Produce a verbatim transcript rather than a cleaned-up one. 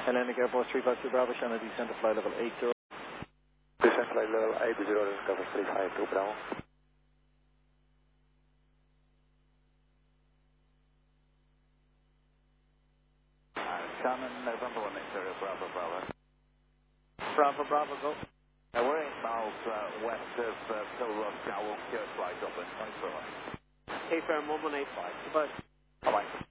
Hellenic Airbus three five two Bravo, Shannon, descend to fly level eight zero. Descent flight level eight zero, discover three five two Bravo. Shannon, November one eight zero, Bravo, Bravo. Bravo, Bravo, go. Uh, we're eight miles uh, west of uh, Pilrock, Gowon, Kirk flight Dublin. Thanks very much. K-Firm one one eight five, goodbye. Bye-bye.